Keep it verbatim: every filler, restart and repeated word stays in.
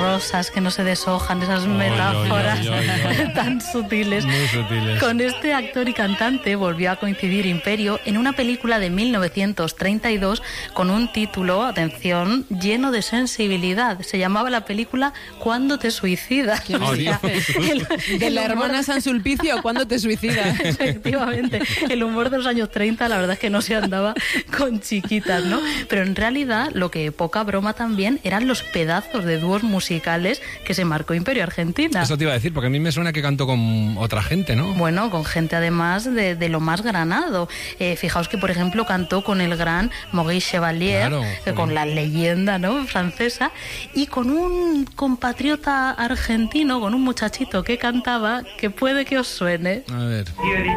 rosas que no se deshojan, esas metáforas oy, oy, oy, oy. tan sutiles. Muy sutiles. Con este actor y cantante volvió a coincidir Imperio en una película de mil novecientos treinta y dos con un título, atención, lleno de sensibilidad. Se llamaba la película ¿Cuándo te suicidas? Oh, Dios. el, De el la humor- hermana San Sulpicio, ¿cuándo te suicidas? Efectivamente, el humor de los años treinta, la verdad es que no se andaba con chiquitas, ¿no? Pero en realidad, lo que poca broma también eran los pedazos de dúos musicales que se marcó Imperio Argentina. Eso te iba a decir, porque a mí me suena que cantó con otra gente, ¿no? Bueno, con gente además de, de lo más granado. Eh, fijaos que, por ejemplo, cantó con el gran Maurice Chevalier, Claro, eh, joder. con la leyenda, ¿no?, francesa, y con un compatriota argentino, con un muchachito que cantaba, que puede que os suene. A ver.